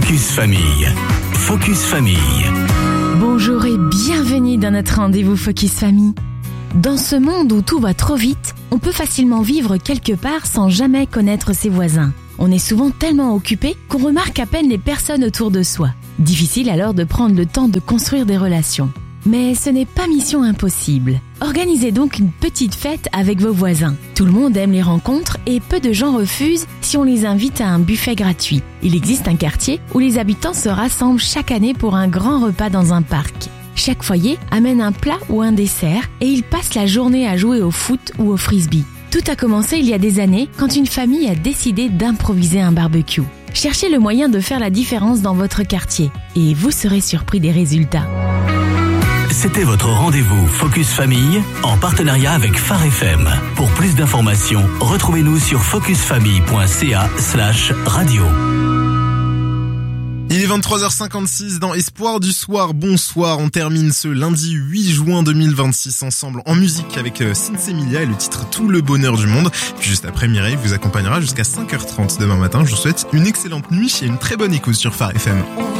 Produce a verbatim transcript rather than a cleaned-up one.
Focus Famille. Focus Famille. Bonjour et bienvenue dans notre rendez-vous Focus Famille. Dans ce monde où tout va trop vite, on peut facilement vivre quelque part sans jamais connaître ses voisins. On est souvent tellement occupé qu'on remarque à peine les personnes autour de soi. Difficile alors de prendre le temps de construire des relations. Mais ce n'est pas mission impossible. Organisez donc une petite fête avec vos voisins. Tout le monde aime les rencontres et peu de gens refusent si on les invite à un buffet gratuit. Il existe un quartier où les habitants se rassemblent chaque année pour un grand repas dans un parc. Chaque foyer amène un plat ou un dessert et ils passent la journée à jouer au foot ou au frisbee. Tout a commencé il y a des années quand une famille a décidé d'improviser un barbecue. Cherchez le moyen de faire la différence dans votre quartier et vous serez surpris des résultats. C'était votre rendez-vous Focus Famille en partenariat avec Phare F M. Pour plus d'informations, retrouvez-nous sur focusfamille.ca slash radio. Il est vingt-trois heures cinquante-six dans Espoir du soir. Bonsoir, on termine ce lundi huit juin deux mille vingt-six ensemble en musique avec Sinsemilia et le titre Tout le bonheur du monde. Puis juste après, Mireille vous accompagnera jusqu'à cinq heures trente demain matin. Je vous souhaite une excellente nuit et une très bonne écoute sur Phare F M.